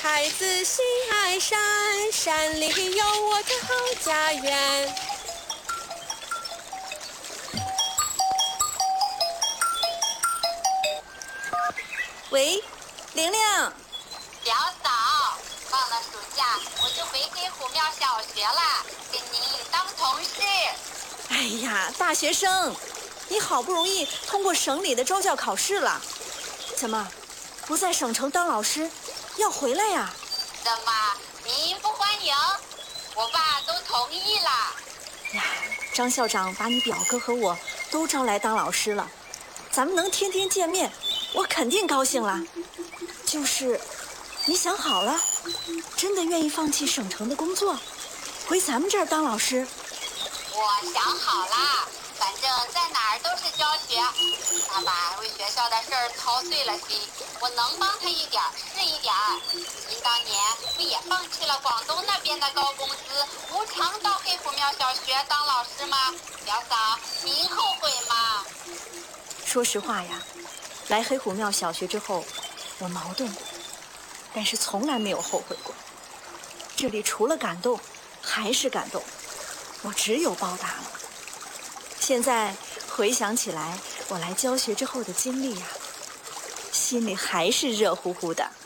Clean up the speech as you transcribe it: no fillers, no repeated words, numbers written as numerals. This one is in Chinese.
孩子喜爱山，山里有我的好家园。 喂，玲玲。 表嫂，放了暑假我就回黑虎庙小学了，跟您当同事。 哎呀，大学生，你好不容易通过省里的招教考试了，怎么不在省城当老师，要回来呀？ 怎么您不欢迎？我爸都同意了。 呀，张校长把你表哥和我都招来当老师了，咱们能天天见面，我肯定高兴了。就是你想好了，真的愿意放弃省城的工作，回咱们这儿当老师？ 我想好了，反正在哪儿都是教学。爸爸为学校的事儿操碎了心，我能帮他一点是一点。您当年不也放弃了广东那边的高工资，无偿到黑虎庙小学当老师吗？表嫂，您后悔吗？ 说实话呀，来黑虎庙小学之后，我矛盾过，但是从来没有后悔过。这里除了感动，还是感动，我只有报答了。现在回想起来，我来教学之后的经历呀，心里还是热乎乎的。